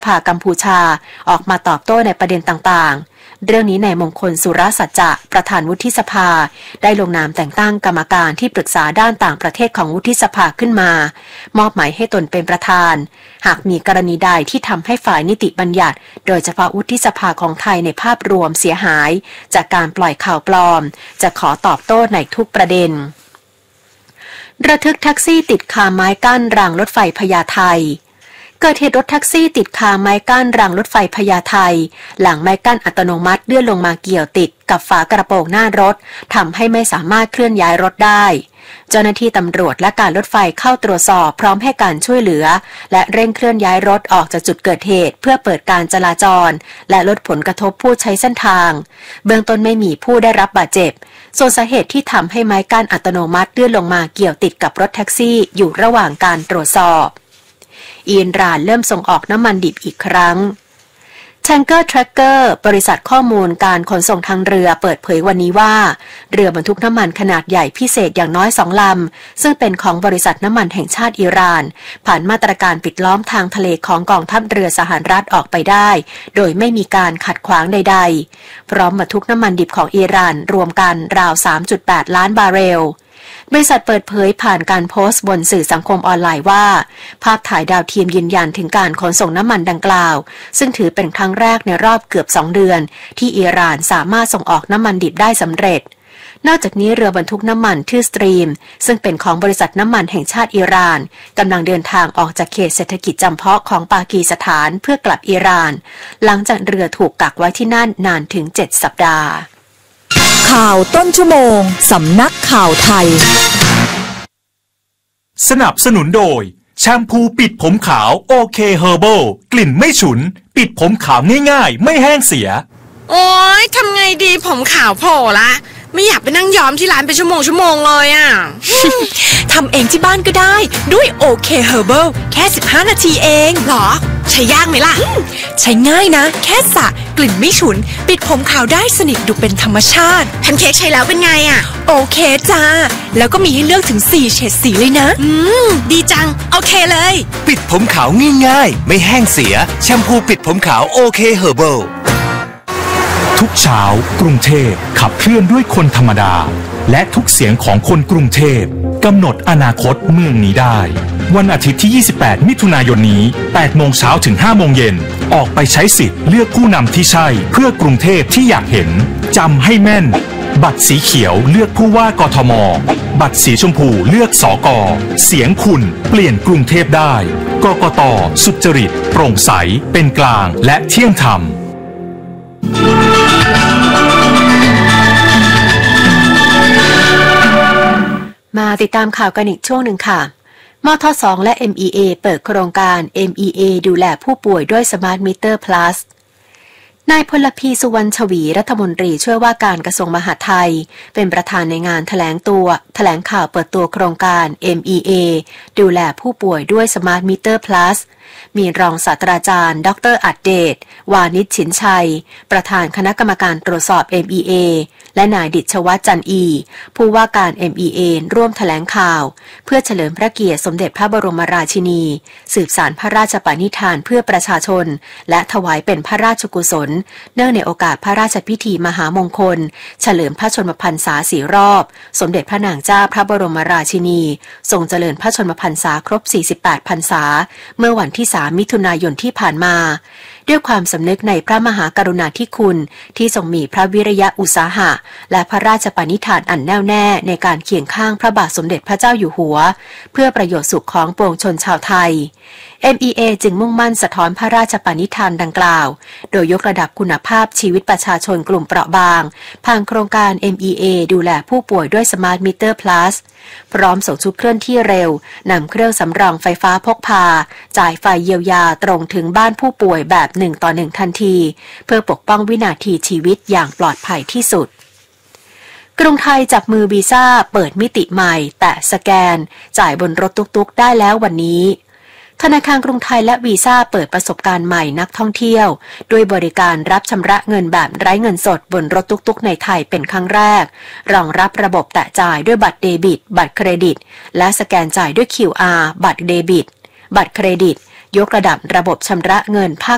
ภากัมพูชาออกมาตอบโต้ในประเด็นต่างๆเรื่องนี้นายมงคลสุรสัจจะประธานวุฒิสภาได้ลงนามแต่งตั้งกรรมการที่ปรึกษาด้านต่างประเทศของวุฒิสภาขึ้นมามอบหมายให้ตนเป็นประธานหากมีกรณีใดที่ทำให้ฝ่ายนิติบัญญัติโดยเฉพาะวุฒิสภาของไทยในภาพรวมเสียหายจากการปล่อยข่าวปลอมจะขอตอบโต้ในทุกประเด็นระทึกแท็กซี่ติดคาไม้กั้นรางรถไฟพญาไทเกิดเหตุรถแท็กซี่ติดคาไม้กั้นรางรถไฟพญาไทหลังไม้กั้นอัตโนมัติเลื่อนลงมาเกี่ยวติดกับฝากระโปรงหน้ารถทำให้ไม่สามารถเคลื่อนย้ายรถได้เจ้าหน้าที่ตำรวจและการรถไฟเข้าตรวจสอบพร้อมให้การช่วยเหลือและเร่งเคลื่อนย้ายรถออกจากจุดเกิดเหตุเพื่อเปิดการจราจรและลดผลกระทบผู้ใช้เส้นทางเบื้องต้นไม่มีผู้ได้รับบาดเจ็บส่วนสาเหตุที่ทำให้ไม้กั้นอัตโนมัติเลื่อนลงมาเกี่ยวติดกับรถแท็กซี่อยู่ระหว่างการตรวจสอบอิหร่านเริ่มส่งออกน้ำมันดิบอีกครั้ง Tanker Tracker บริษัทข้อมูลการขนส่งทางเรือเปิดเผยวันนี้ว่าเรือบรรทุกน้ำมันขนาดใหญ่พิเศษอย่างน้อย2 ลำซึ่งเป็นของบริษัทน้ำมันแห่งชาติอิหร่านผ่านมาตรการปิดล้อมทางทะเลของกองทัพเรือสหรัฐออกไปได้โดยไม่มีการขัดขวางใดๆพร้อมบรรทุกน้ำมันดิบของอิหร่านรวมกันราว 3.8 ล้านบาร์เรลบริษัทเปิดเผยผ่านการโพสต์บนสื่อสังคมออนไลน์ว่าภาพถ่ายดาวเทียมยืนยันถึงการขนส่งน้ำมันดังกล่าวซึ่งถือเป็นครั้งแรกในรอบเกือบ2 เดือนที่อิหร่านสามารถส่งออกน้ำมันดิบได้สำเร็จนอกจากนี้เรือบรรทุกน้ำมันชื่อสตรีมซึ่งเป็นของบริษัทน้ำมันแห่งชาติอิหร่านกำลังเดินทางออกจากเขตเศรษฐกิจจำเพาะของปากีสถานเพื่อกลับอิหร่านหลังจากเรือถูกกักไว้ที่นั่นนานถึง7 สัปดาห์ข่าวต้นชั่วโมงสำนักข่าวไทยสนับสนุนโดยแชมพูปิดผมขาวโอเคเฮอร์เบิลกลิ่นไม่ฉุนปิดผมขาวง่ายๆไม่แห้งเสียโอ๊ยทำไงดีผมขาวโผล่ละไม่อยากไปนั่งย้อมที่ร้านเป็นชั่วโมงเลยอ่ะทำเองที่บ้านก็ได้ด้วยโอเคเฮอร์เบิลแค่15 นาทีเองหรอใช้ยากไหมล่ะใช้ง่ายนะแค่สระกลิ่นไม่ฉุนปิดผมขาวได้สนิทดูเป็นธรรมชาติแพนเค้กใช้แล้วเป็นไงอ่ะโอเคจ้าแล้วก็มีให้เลือกถึง4 เฉดสีเลยนะดีจังโอเคเลยปิดผมขาวง่ายๆไม่แห้งเสียแชมพูปิดผมขาวโอเคเฮอร์เบิลทุกเช้ากรุงเทพขับเคลื่อนด้วยคนธรรมดาและทุกเสียงของคนกรุงเทพกำหนดอนาคตเมืองนี้ได้วันอาทิตย์ที่28 มิถุนายนนี้ 8 โมงเช้าถึง 5 โมงเย็นออกไปใช้สิทธิ์เลือกผู้นำที่ใช่เพื่อกรุงเทพที่อยากเห็นจำให้แม่นบัตรสีเขียวเลือกผู้ว่ากทม.บัตรสีชมพูเลือกสก.เสียงคุณเปลี่ยนกรุงเทพได้กกต.สุจริตโปร่งใสเป็นกลางและเที่ยงธรรมมาติดตามข่าวกันอีกช่วงหนึ่งค่ะมท.2 และ MEA เปิดโครงการ MEA ดูแลผู้ป่วยด้วย Smart Meter Plus นายพลพีสุวรรณชวีรัฐมนตรีช่วยว่าการกระทรวงมหาดไทยเป็นประธานในงานแถลงข่าวเปิดตัวโครงการ MEA ดูแลผู้ป่วยด้วย Smart Meter Plus มีรองศาสตราจารย์ดร.อัดเดชวานิชฉินชัยประธานคณะกรรมการตรวจสอบ MEA และนายดิษวัฒน์จันอีผู้ว่าการ MEA ร่วมแถลงข่าวเพื่อเฉลิมพระเกียรติสมเด็จพระบรมราชินีสืบสานพระราชปณิธานเพื่อประชาชนและถวายเป็นพระราชกุศลเนื่องในโอกาสพระราชพิธีมหามงคลเฉลิมพระชนมพรรษา4 รอบสมเด็จพระนางเจ้าพระบรมราชินีทรงเจริญพระชนมพรรษาครบ48 พรรษาเมื่อวันที่3 มิถุนายนที่ผ่านมาด้วยความสำนึกในพระมหากรุณาธิคุณที่ทรงมีพระวิริยะอุตสาหะและพระราชปณิธานอันแน่วแน่ในการเคียงข้างพระบาทสมเด็จพระเจ้าอยู่หัวเพื่อประโยชน์สุขของปวงชนชาวไทย MEA จึงมุ่งมั่นสะท้อนพระราชปณิธานดังกล่าวโดยยกระดับคุณภาพชีวิตประชาชนกลุ่มเปราะบางผ่านโครงการ MEA ดูแลผู้ป่วยด้วย Smart Meter Plus พร้อมส่งชุดเคลื่อนที่เร็วนำเครื่องสำรองไฟฟ้าพกพาจ่ายไฟเยียวยาตรงถึงบ้านผู้ป่วยแบบ1 ต่อ 1ทันทีเพื่อปกป้องวินาทีชีวิตอย่างปลอดภัยที่สุดกรุงไทยจับมือวีซ่าเปิดมิติใหม่แตะสแกนจ่ายบนรถตุ๊กๆได้แล้ววันนี้ธนาคารกรุงไทยและวีซ่าเปิดประสบการณ์ใหม่นักท่องเที่ยวด้วยบริการรับชำระเงินแบบไร้เงินสดบนรถตุ๊กๆในไทยเป็นครั้งแรกรองรับระบบแตะจ่ายด้วยบัตรเดบิตบัตรเครดิตและสแกนจ่ายด้วย QR บัตรเดบิตบัตรเครดิตยกระดับระบบชำระเงินภาค